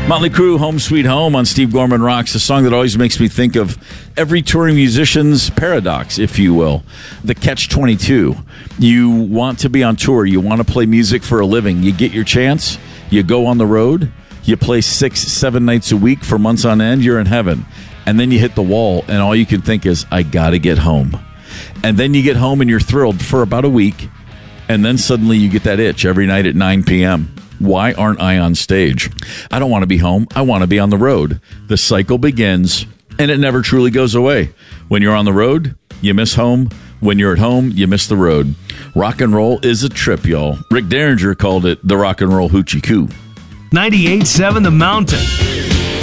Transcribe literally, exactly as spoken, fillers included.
Motley Crue, Home Sweet Home on Steve Gorman Rocks, a song that always makes me think of every touring musician's paradox, if you will. The catch twenty-two. You want to be on tour. You want to play music for a living. You get your chance. You go on the road. You play six, seven nights a week for months on end. You're in heaven. And then you hit the wall, and all you can think is, I got to get home. And then you get home, and you're thrilled for about a week. And then suddenly you get that itch every night at nine p.m. Why aren't I on stage? I don't want to be home. I want to be on the road. The cycle begins, and it never truly goes away. When you're on the road, you miss home. When you're at home, you miss the road. Rock and roll is a trip, y'all. Rick Derringer called it the rock and roll hoochie coo. ninety-eight point seven The Mountain.